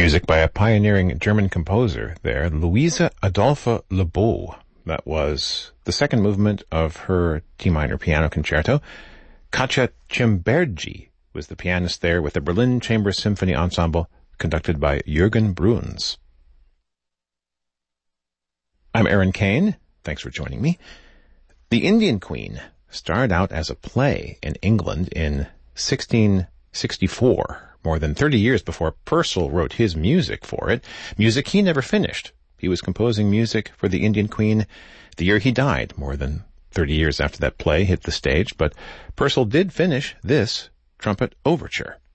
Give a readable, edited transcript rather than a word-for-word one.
Music by a pioneering German composer there, Louisa Adolphe Lebeau. That was the second movement of her D minor piano concerto. Katja Cimbergi was the pianist there with the Berlin Chamber Symphony Ensemble, conducted by Jürgen Bruns. I'm Aaron Kane. Thanks for joining me. The Indian Queen started out as a play in England in 1664, more than 30 years before Purcell wrote his music for it. Music he never finished. He was composing music for the Indian Queen the year he died, more than 30 years after that play hit the stage, but Purcell did finish this trumpet overture.